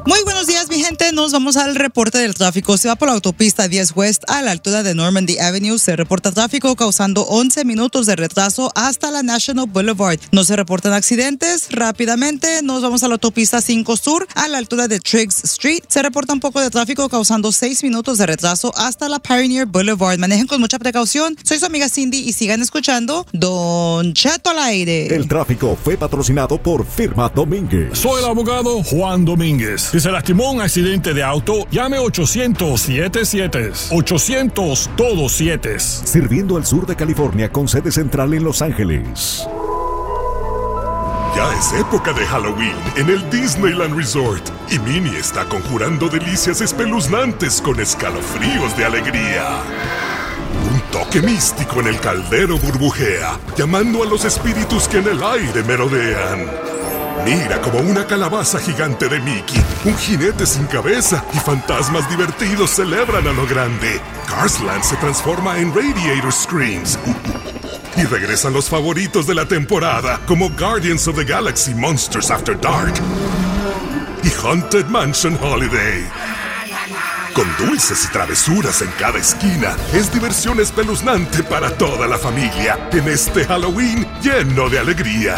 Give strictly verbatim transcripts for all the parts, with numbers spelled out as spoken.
Muy buenos días, mi gente. Nos vamos al reporte del tráfico. Se va por la autopista diez West a la altura de Normandy Avenue. Se reporta tráfico causando once minutos de retraso hasta la National Boulevard. No se reportan accidentes. Rápidamente nos vamos a la autopista cinco Sur a la altura de Triggs Street. Se reporta un poco de tráfico causando seis minutos de retraso hasta la Pioneer Boulevard. Manejen con mucha precaución. Soy su amiga Cindy y sigan escuchando Don Cheto al aire. El tráfico fue patrocinado por Firma Domínguez. Soy el abogado Juan Domínguez. Si se lastimó un accidente de auto, llame ochocientos siete siete. ochocientos todos siete. Sirviendo al sur de California con sede central en Los Ángeles. Ya es época de Halloween en el Disneyland Resort y Minnie está conjurando delicias espeluznantes con escalofríos de alegría. Un toque místico en el caldero burbujea, llamando a los espíritus que en el aire merodean. Mira como una calabaza gigante de Mickey, un jinete sin cabeza y fantasmas divertidos celebran a lo grande. Cars Land se transforma en Radiator Screams. Y regresan los favoritos de la temporada, como Guardians of the Galaxy Monsters After Dark y Haunted Mansion Holiday. Con dulces y travesuras en cada esquina, es diversión espeluznante para toda la familia en este Halloween lleno de alegría.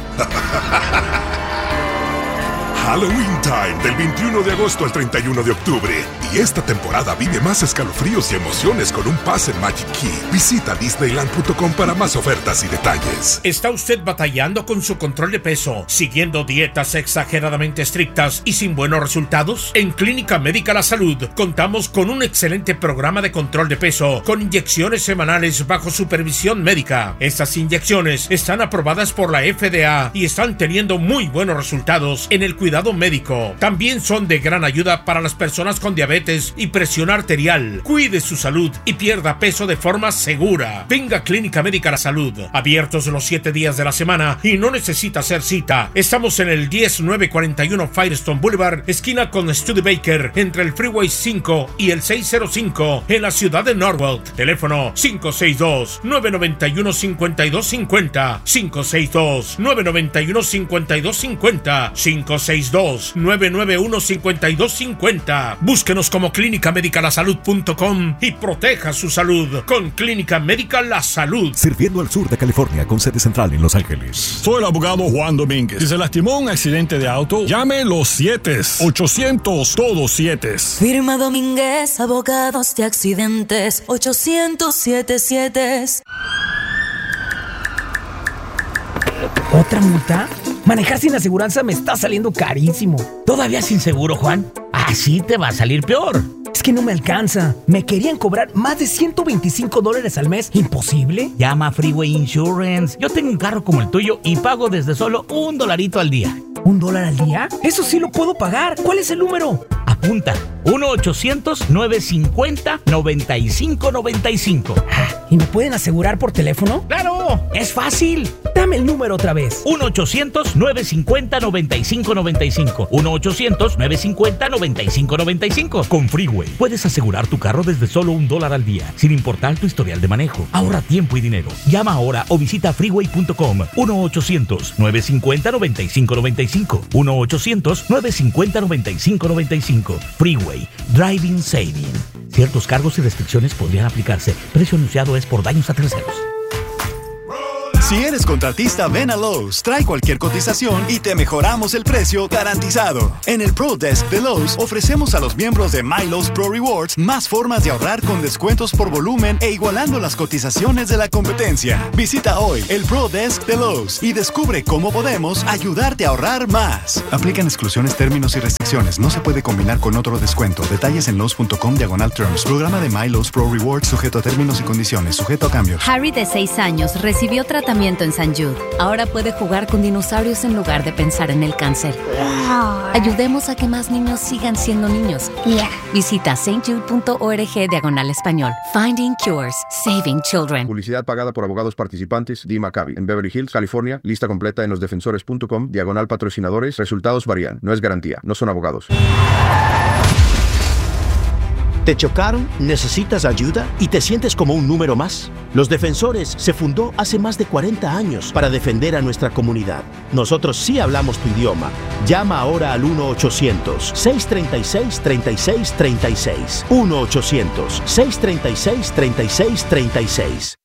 Halloween Time, del veintiuno de agosto al treinta y uno de octubre. Y esta temporada vive más escalofríos y emociones con un pase en Magic Key. Visita disneyland punto com para más ofertas y detalles. ¿Está usted batallando con su control de peso, siguiendo dietas exageradamente estrictas y sin buenos resultados? En Clínica Médica La Salud contamos con un excelente programa de control de peso con inyecciones semanales bajo supervisión médica. Estas inyecciones están aprobadas por la F D A y están teniendo muy buenos resultados en el cuidado médico. También son de gran ayuda para las personas con diabetes y presión arterial. Cuide su salud y pierda peso de forma segura. Venga a Clínica Médica La Salud. Abiertos los siete días de la semana y no necesita hacer cita. Estamos en el diez nueve cuarenta y uno Firestone Boulevard, esquina con Studebaker, entre el Freeway cinco y el seiscientos cinco en la ciudad de Norwalk. Teléfono cinco seis dos, nueve nueve uno, cinco dos cinco cero, cinco seis dos, nueve nueve uno, cinco dos cinco cero, cinco seis dos, nueve nueve uno, cinco dos cinco cero. Búsquenos como clínica médica la salud punto com y proteja su salud con Clínica Médica La Salud. Sirviendo al sur de California con sede central en Los Ángeles. Soy el abogado Juan Domínguez. Si se lastimó un accidente de auto, llame los siete. ochocientos todos siete. Firma Domínguez, abogados de accidentes. ochocientos siete siete. ¿Otra multa? Manejar sin aseguranza me está saliendo carísimo. ¿Todavía sin seguro, Juan? Así te va a salir peor. Es que no me alcanza. Me querían cobrar más de ciento veinticinco dólares al mes. ¿Imposible? Llama a Freeway Insurance. Yo tengo un carro como el tuyo y pago desde solo un dolarito al día. ¿Un dólar al día? Eso sí lo puedo pagar. ¿Cuál es el número? Apunta. uno ochocientos, nueve cinco cero, noventa y cinco noventa y cinco. ¿Y me pueden asegurar por teléfono? ¡Claro! ¡Es fácil! Dame el número otra vez. uno ochocientos, nueve cinco cero, noventa y cinco noventa y cinco. uno ochocientos, nueve cinco cero, noventa y cinco noventa y cinco. Con Freeway puedes asegurar tu carro desde solo un dólar al día, sin importar tu historial de manejo. Ahorra tiempo y dinero. Llama ahora o visita freeway punto com. uno ochocientos, nueve cinco cero, noventa y cinco noventa y cinco. uno ochocientos, nueve cinco cero, noventa y cinco noventa y cinco. Freeway. Driving Saving. Ciertos cargos y restricciones podrían aplicarse. Precio anunciado es por daños a terceros. Si eres contratista, ven a Lowe's, trae cualquier cotización y te mejoramos el precio garantizado. En el Pro Desk de Lowe's ofrecemos a los miembros de MyLowe's Pro Rewards más formas de ahorrar con descuentos por volumen e igualando las cotizaciones de la competencia. Visita hoy el Pro Desk de Lowe's y descubre cómo podemos ayudarte a ahorrar más. Aplican exclusiones, términos y restricciones. No se puede combinar con otro descuento. Detalles en Lowe's punto com diagonal terms. Programa de MyLowe's Pro Rewards sujeto a términos y condiciones. Sujeto a cambios. Harry, de seis años, recibió tratamiento en San Jude. Ahora puede jugar con dinosaurios en lugar de pensar en el cáncer. Ayudemos a que más niños sigan siendo niños. Yeah. Visita saintjude punto org diagonal español. Finding Cures. Saving Children. Publicidad pagada por abogados participantes. Dee Maccabi. En Beverly Hills, California. Lista completa en losdefensores punto com. Diagonal patrocinadores. Resultados varían. No es garantía. No son abogados. ¿Te chocaron? ¿Necesitas ayuda? ¿Y te sientes como un número más? Los Defensores se fundó hace más de cuarenta años para defender a nuestra comunidad. Nosotros sí hablamos tu idioma. Llama ahora al uno ochocientos, seiscientos treinta y seis, treinta y seis treinta y seis. uno ochocientos, seiscientos treinta y seis, treinta y seis treinta y seis.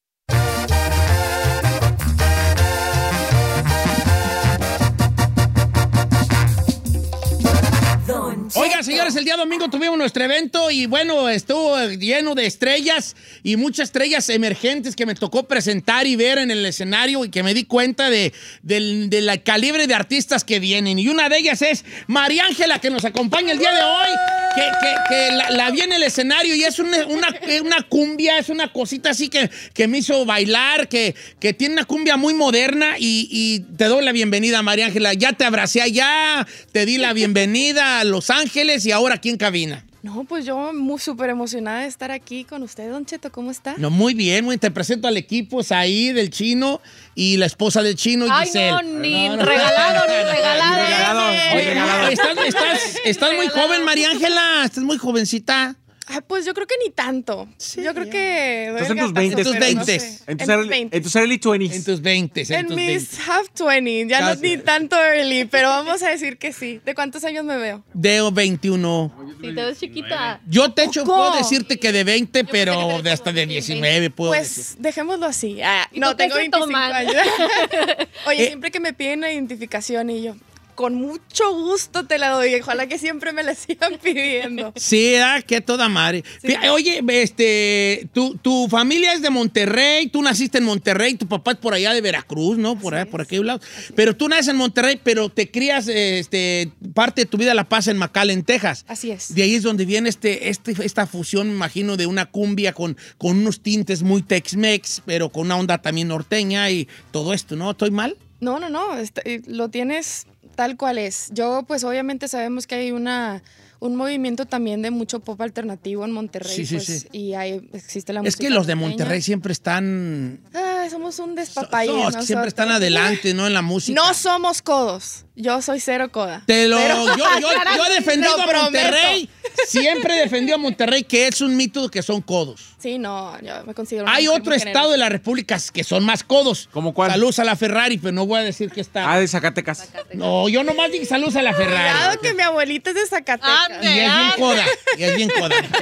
Oigan, señores, el día domingo tuvimos nuestro evento y bueno, estuvo lleno de estrellas y muchas estrellas emergentes que me tocó presentar y ver en el escenario y que me di cuenta de, del, de la calibre de artistas que vienen. Y una de ellas es María Ángela, que nos acompaña el día de hoy, que, que, que la, la vi en el escenario y es una, una, una cumbia, es una cosita así que, que me hizo bailar, que, que tiene una cumbia muy moderna y, y te doy la bienvenida, María Ángela. Ya te abracé allá, te di la bienvenida a Los Ángeles y ahora aquí en cabina. No, pues yo muy súper emocionada de estar aquí con usted, Don Cheto. ¿Cómo está? No, muy bien, muy bien. Te presento al equipo, es ahí del Chino y la esposa del Chino, Ay, Giselle. no, ni no, no, regalado, ni regalado. Ni regalado. Oye, regalado. Estás, estás, estás muy joven, María Ángela. Estás muy jovencita. Ay, pues yo creo que ni tanto. Sí, yo creo ya. que... Entonces en tus veinte. En tus veinte. No sé. En tus early, en tus early twenties. En tus veinte. En, en mis half twenties. Ya Casi. no ni tanto early, pero vamos a decir que sí. ¿De cuántos años me veo? De veintiuno. Sí, te ves chiquita. Yo te echo, puedo decirte que de veinte, pero de hasta de diecinueve puedo Pues decir. dejémoslo así. Ah, no, tengo veinticinco años. Oye, eh, siempre que me piden la identificación y yo... Con mucho gusto te la doy. Ojalá que siempre me la sigan pidiendo. Sí, ah, que toda madre. Sí. Oye, este, tu, tu familia es de Monterrey, tú naciste en Monterrey, tu papá es por allá de Veracruz, ¿no? Por allá, por aquel lado. Pero tú naces en Monterrey, pero te crías, este, parte de tu vida la pasas en McAllen, Texas. Así es. De ahí es donde viene este, este, esta fusión, me imagino, de una cumbia con, con unos tintes muy Tex-Mex, pero con una onda también norteña y todo esto, ¿no? ¿Estoy mal? No, no, no. Este, lo tienes... Tal cual es. Yo, pues, obviamente sabemos que hay una, un movimiento también de mucho pop alternativo en Monterrey. Sí, sí, pues, sí. Y ahí existe la es música. Es que los de norteña. Monterrey siempre están... Ah, somos un despapalle. No, es que siempre están adelante, ¿no? En la música. No somos codos. Yo soy cero coda. Te lo... Pero, yo, yo, yo he defendido a Monterrey. Siempre he defendido a Monterrey, que es un mito que son codos. Sí, no, yo me considero... Hay otro estado de la República que son más codos. ¿Cómo cuál? Saludos a la Ferrari, pero no voy a decir que está... Ah, de Zacatecas. Zacatecas. No, yo nomás digo saludos a la Ferrari. Cuidado que mi abuelita es de Zacatecas. Ande, y es bien coda. Y es bien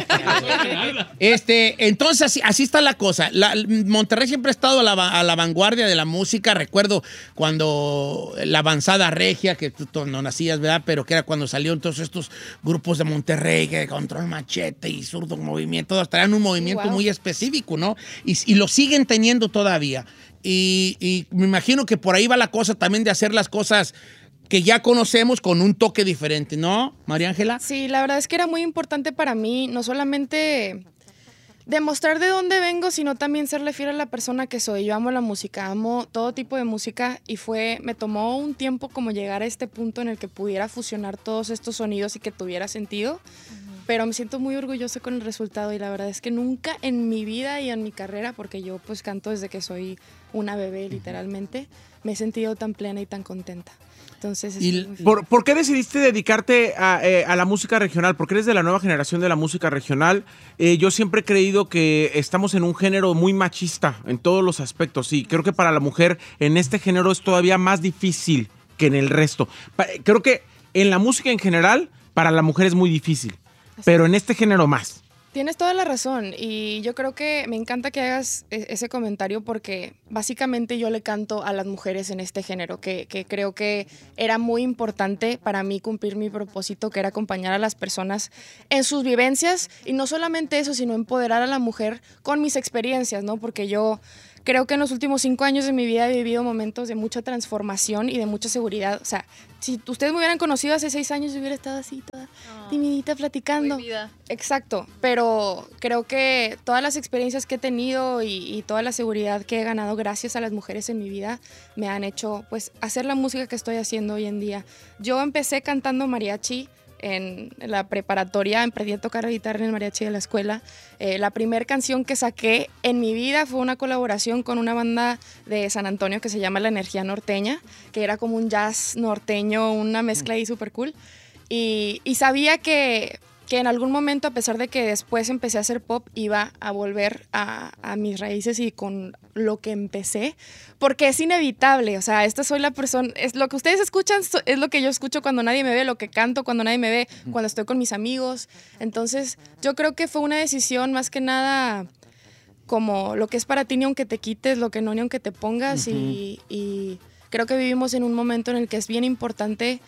coda. este, entonces, así, así está la cosa. La, Monterrey siempre ha estado a la, a la vanguardia de la música. Recuerdo cuando la avanzada regia, que tú, tú no nacías, ¿verdad? Pero que era cuando salieron todos estos grupos de Monterrey, que Control Machete y Zurdo Movimiento, todos traían un movimiento wow. muy específico, ¿no? Y, y lo siguen teniendo todavía. Y, y me imagino que por ahí va la cosa también de hacer las cosas que ya conocemos con un toque diferente, ¿no, María Ángela? Sí, la verdad es que era muy importante para mí, no solamente demostrar de dónde vengo, sino también serle fiel a la persona que soy. Yo amo la música, amo todo tipo de música y fue, me tomó un tiempo como llegar a este punto en el que pudiera fusionar todos estos sonidos y que tuviera sentido. Uh-huh. Pero me siento muy orgullosa con el resultado y la verdad es que nunca en mi vida y en mi carrera, porque yo pues canto desde que soy una bebé literalmente, me he sentido tan plena y tan contenta. Entonces, ¿Y por, ¿por qué decidiste dedicarte a, eh, a la música regional? Porque eres de la nueva generación de la música regional. Eh, yo siempre he creído que estamos en un género muy machista en todos los aspectos y creo que para la mujer en este género es todavía más difícil que en el resto. Pa- creo que en la música en general para la mujer es muy difícil, Así pero en este género más. Tienes toda la razón y yo creo que me encanta que hagas ese comentario porque básicamente yo le canto a las mujeres en este género, que, que creo que era muy importante para mí cumplir mi propósito, que era acompañar a las personas en sus vivencias y no solamente eso, sino empoderar a la mujer con mis experiencias, ¿no? Porque yo creo que en los últimos cinco años de mi vida he vivido momentos de mucha transformación y de mucha seguridad. O sea, si ustedes me hubieran conocido hace seis años, yo hubiera estado así, toda oh, timidita, platicando. Exacto, pero creo que todas las experiencias que he tenido y, y toda la seguridad que he ganado gracias a las mujeres en mi vida me han hecho, pues, hacer la música que estoy haciendo hoy en día. Yo empecé cantando mariachi en la preparatoria, aprendí a tocar la guitarra en el mariachi de la escuela. Eh, la primera canción que saqué en mi vida fue una colaboración con una banda de San Antonio que se llama La Energía Norteña, que era como un jazz norteño, una mezcla ahí súper cool. Y, y sabía que que en algún momento, a pesar de que después empecé a hacer pop, iba a volver a, a mis raíces y con lo que empecé, porque es inevitable, o sea, esta soy la persona, es lo que ustedes escuchan, es lo que yo escucho cuando nadie me ve, lo que canto cuando nadie me ve, cuando estoy con mis amigos. Entonces, yo creo que fue una decisión más que nada como lo que es para ti, ni aunque te quites, lo que no, ni aunque te pongas. Uh-huh. y, y creo que vivimos en un momento en el que es bien importante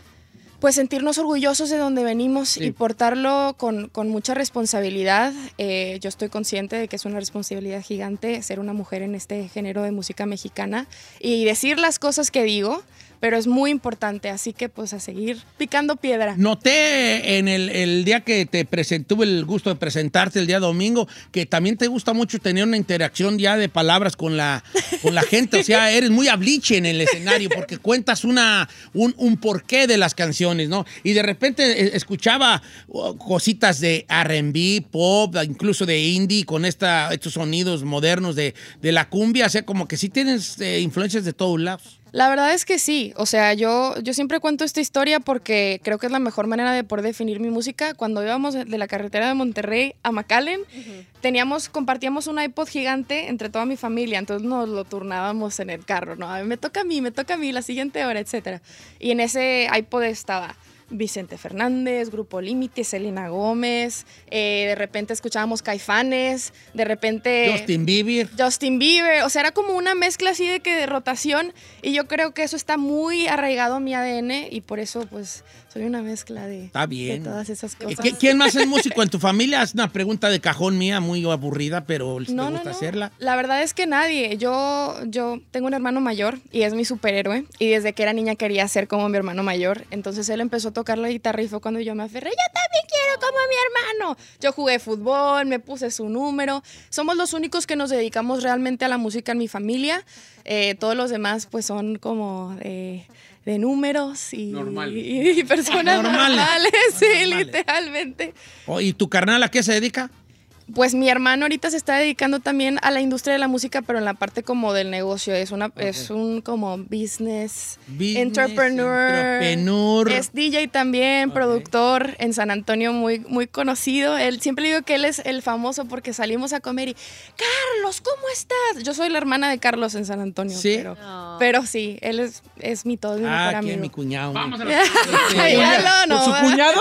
pues sentirnos orgullosos de donde venimos, sí, y portarlo con, con mucha responsabilidad. Eh, yo estoy consciente de que es una responsabilidad gigante ser una mujer en este género de música mexicana y decir las cosas que digo, pero es muy importante, así que pues a seguir picando piedra. Noté en el, el día que te presenté, tuve el gusto de presentarte el día domingo, que también te gusta mucho tener una interacción ya de palabras con la, con la gente, o sea, eres muy abliche en el escenario porque cuentas una, un, un porqué de las canciones, ¿no? Y de repente escuchaba cositas de R and B, pop, incluso de indie, con esta, estos sonidos modernos de, de la cumbia, o sea, como que sí tienes eh, influencias de todos lados. La verdad es que sí, o sea, yo, yo siempre cuento esta historia porque creo que es la mejor manera de poder definir mi música. Cuando íbamos de la carretera de Monterrey a McAllen, uh-huh, teníamos, compartíamos un iPod gigante entre toda mi familia, entonces nos lo turnábamos en el carro, ¿no? A mí me toca a mí, me toca a mí, la siguiente hora, etcétera. Y en ese iPod estaba Vicente Fernández, Grupo Límite, Selena Gómez, eh, de repente escuchábamos Caifanes, de repente Justin Bieber. Justin Bieber, o sea, era como una mezcla así de que de rotación, y yo creo que eso está muy arraigado a mi A D N y por eso pues soy una mezcla de, está bien, de todas esas cosas. ¿Quién más es músico en tu familia? Es una pregunta de cajón mía, muy aburrida, pero ¿te no, gusta no, no. hacerla? La verdad es que nadie. Yo, yo tengo un hermano mayor y es mi superhéroe, y desde que era niña quería ser como mi hermano mayor, entonces él empezó a tocar la guitarra y fue cuando yo me aferré, yo también quiero como mi hermano. Yo jugué fútbol, me puse su número. Somos los únicos que nos dedicamos realmente a la música en mi familia. Eh, todos los demás pues son como de, de números y, y, y personas normales, normales sí, normales. Literalmente. Oh, ¿y tu carnal a qué se dedica? Pues mi hermano ahorita se está dedicando también a la industria de la música, pero en la parte como del negocio. Es una, okay. es un como business, business entrepreneur, entrepreneur. Es D J también, okay. productor en San Antonio, muy, muy conocido. Él, siempre digo que él es el famoso porque salimos a comer y, Carlos, ¿cómo estás? Yo soy la hermana de Carlos en San Antonio. Sí. Pero, no. pero sí, él es, es mi todo, mi ah, mejor amigo. Ah, mi cuñado. Vamos a la ¿Por su cuñado?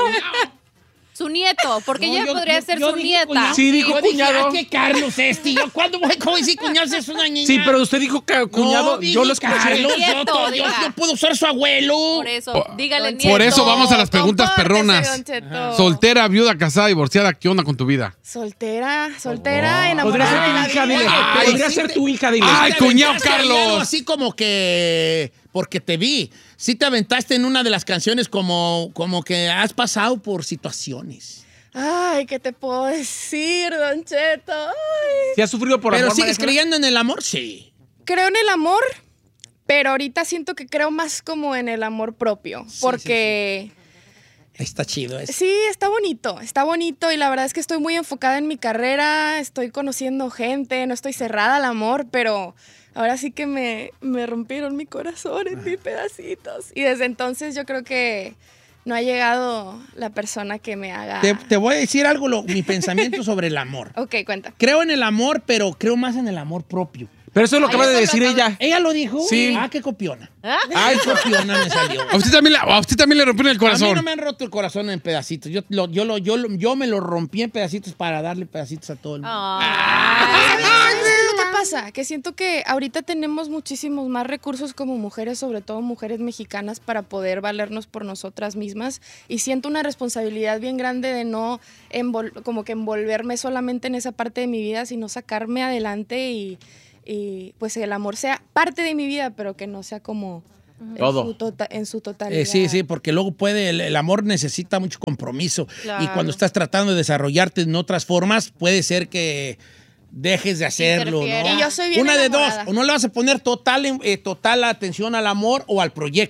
Su nieto, porque No, ella yo- podría yo- ser yo su dije nieta. cuñado. Sí, dijo Yo dije, cuñado. ah, que Carlos este. Yo, ¿cuándo voy a decir cuñado si es una niña? Sí, pero usted dijo que cuñado, No, yo lo dije escuché. Carlos, yo, Nieto, to- yo, diga. yo puedo ser su abuelo. Por eso, dígale Don nieto. Por eso vamos a las preguntas Compórtese, perronas. Don Cheto. Soltera, viuda, casada, divorciada, ¿qué onda con tu vida? Soltera, soltera, Podría enamorada. ser tu hija, dile. Ay, Podría sí ser te- tu hija, dile. Ay, Te cuñado aventaste ahí Carlos. algo así como que, porque te vi, sí te aventaste en una de las canciones como, como que has pasado por situaciones. Ay, ¿qué te puedo decir, Don Cheto? Ay. ¿Si has sufrido por Pero amor, sigues María creyendo en el amor, sí. Creo en el amor, pero ahorita siento que creo más como en el amor propio, Sí, porque Está chido eso. sí, está bonito, está bonito y la verdad es que estoy muy enfocada en mi carrera, estoy conociendo gente, no estoy cerrada al amor, pero ahora sí que me, me rompieron mi corazón en mil pedacitos y desde entonces yo creo que no ha llegado la persona que me haga... Te, te voy a decir algo, lo- mi pensamiento sobre el amor. Ok, cuenta. Creo en el amor, pero creo más en el amor propio. Pero eso es lo que Ay, acaba de eso decir lo acaba- ella. ¿Ella lo dijo? Sí. Ah, qué copiona. ¿Ah? Ay, copiona me salió. A usted también le, a usted también le rompieron el A mí corazón. no me han roto el corazón en pedacitos. Yo, lo- yo, lo- yo, lo- yo me lo rompí en pedacitos para darle pedacitos a todo el mundo. Ay. ¿Sabes qué es lo que pasa? Que siento que ahorita tenemos muchísimos más recursos como mujeres, sobre todo mujeres mexicanas, para poder valernos por nosotras mismas. Y siento una responsabilidad bien grande de no envol- como que envolverme solamente en esa parte de mi vida, sino sacarme adelante y, y pues el amor sea parte de mi vida, pero que no sea como en Todo. su, tota- en su totalidad. Eh, sí, sí, porque luego puede, el, el amor necesita mucho compromiso. Claro. Y cuando estás tratando de desarrollarte en otras formas, puede ser que dejes de hacerlo, Interfiera. ¿no? Y yo soy bien Una de dos, enamorada. o no le vas a poner total, eh, total atención al amor o al proyecto.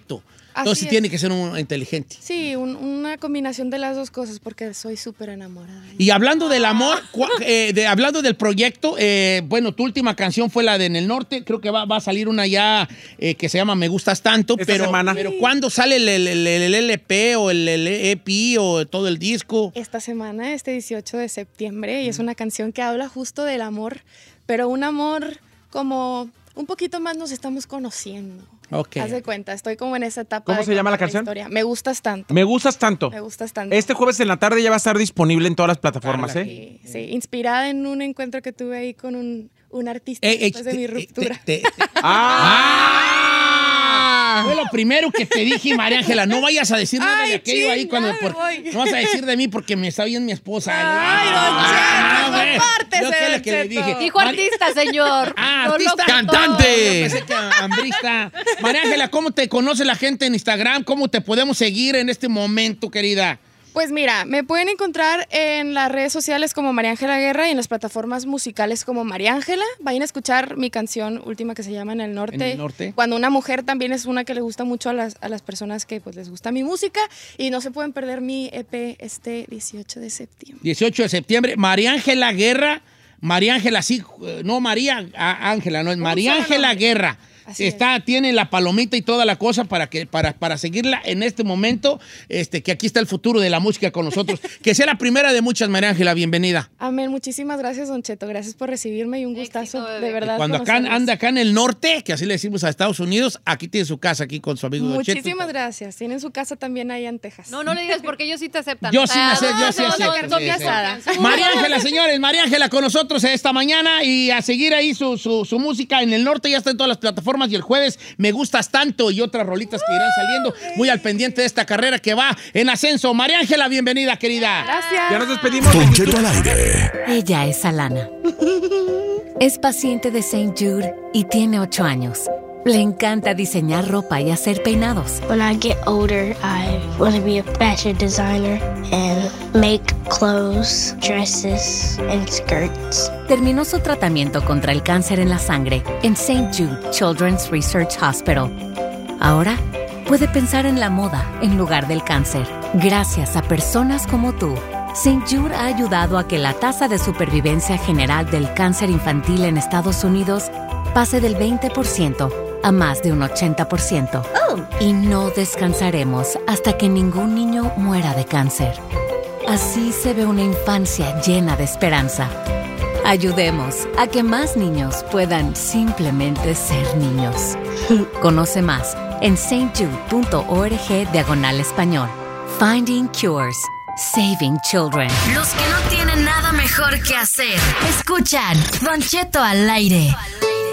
Entonces es. tiene que ser un inteligente. Sí, un- una combinación de las dos cosas porque soy súper enamorada. Y hablando del amor, cua- eh, de, hablando del proyecto, eh, bueno, tu última canción fue la de En el Norte. Creo que va, va a salir una ya eh, que se llama Me Gustas Tanto. Esta pero, semana. pero ¿cuándo sale el, el- el- el L P o el, el E P o todo el disco? Esta semana, este dieciocho de septiembre, y es una canción que habla justo del amor, pero un amor como un poquito más nos estamos conociendo. Ok. Haz de cuenta, estoy como en esa etapa. ¿Cómo de se llama la contar canción? historia. Me gustas tanto. Me gustas tanto. Me gustas tanto. Este jueves en la tarde ya va a estar disponible en todas las plataformas, ¿eh? Sí, sí, inspirada en un encuentro que tuve ahí con un, un artista Eh, eh, después de mi ruptura. ¡Ah! Fue lo primero que te dije, María Ángela. No vayas a decir nada Ay, de aquello ahí cuando. chingada, por- voy. no vas a decir de mí porque me está bien mi esposa. Ay, don Ah, Cheto, güey. compártese, Yo qué es lo don que le Cheto. dije. Dijo artista, señor. Ah, No artista. locutor. Cantante. Yo pensé que hambrista. María Ángela, ¿cómo te conoce la gente en Instagram? ¿Cómo te podemos seguir en este momento, querida? Pues mira, me pueden encontrar en las redes sociales como María Ángela Guerra y en las plataformas musicales como María Ángela. Vayan a escuchar mi canción última que se llama En el Norte. En el Norte. Cuando una mujer también es una que le gusta mucho a las, a las personas que pues les gusta mi música. Y no se pueden perder mi E P este dieciocho de septiembre. dieciocho de septiembre. María Ángela Guerra. María Ángela, sí. eh, No, María Á- Ángela, no es María solo Ángela nombre. Guerra. Así Está, tiene la palomita y toda la cosa para que para, para seguirla en este momento, este, que aquí está el futuro de la música con nosotros. Que sea la primera de muchas, María Ángela, bienvenida. Amén. Muchísimas gracias, Don Cheto. Gracias por recibirme y un gustazo, de verdad. Cuando acá conocerlos. anda acá en el norte, que así le decimos a Estados Unidos, aquí tiene su casa, aquí con su amigo Don Cheto. Muchísimas gracias. Tienen su casa también allá en Texas. No, no le digas porque ellos sí te aceptan. Yo O sí sea, me acepto, yo no, sí no, acepto. no, Sí, cartón sí. asada. María Ángela, señores, María Ángela con nosotros esta mañana y a seguir ahí su, su, su música en el norte, ya está en todas las plataformas y el jueves Me Gustas Tanto y otras rolitas que irán saliendo. Muy al pendiente de esta carrera que va en ascenso. María Ángela, bienvenida, querida. Gracias. Ya nos despedimos. Don Cheto al aire. Ella es Alana. Es paciente de Saint Jude y tiene ocho años. Le encanta diseñar ropa y hacer peinados. When I get older, I want to be a fashion designer and make clothes, dresses, and skirts. Terminó su tratamiento contra el cáncer en la sangre en Saint Jude Children's Research Hospital. Ahora puede pensar en la moda en lugar del cáncer. Gracias a personas como tú, Saint Jude ha ayudado a que la tasa de supervivencia general del cáncer infantil en Estados Unidos pase del veinte por ciento a más de un ochenta por ciento. Y no descansaremos hasta que ningún niño muera de cáncer. Así se ve una infancia llena de esperanza. Ayudemos a que más niños puedan simplemente ser niños. Conoce más en stjude.org diagonal español. Finding Cures. Saving Children. Los que no tienen nada mejor que hacer. Escuchan Don Cheto al aire.